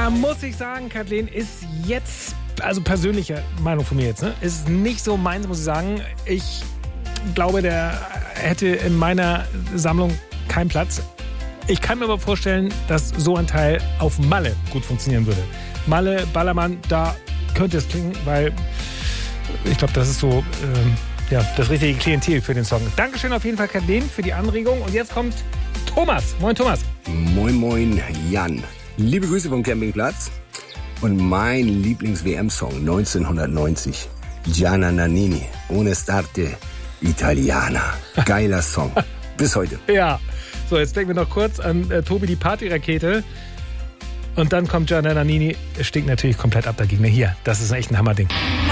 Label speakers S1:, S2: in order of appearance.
S1: Da muss ich sagen, Kathleen, ist jetzt, also persönliche Meinung von mir jetzt, ne, ist nicht so meins, muss ich sagen. Ich glaube, der hätte in meiner Sammlung keinen Platz. Ich kann mir aber vorstellen, dass so ein Teil auf Malle gut funktionieren würde. Malle, Ballermann, da könnte es klingen, weil ich glaube, das ist so das richtige Klientel für den Song. Dankeschön auf jeden Fall, Kathleen, für die Anregung. Und jetzt kommt Thomas. Moin, Thomas.
S2: Moin, moin, Jan. Liebe Grüße vom Campingplatz. Und mein Lieblings-WM-Song 1990. Gianna Nannini, Ohne Starte Italiana. Geiler Song. Bis heute.
S1: Ja. So, jetzt denken wir noch kurz an Tobi die Partyrakete. Und dann kommt Gianna Nannini. Es stinkt natürlich komplett ab dagegen. Hier, das ist echt ein Hammerding.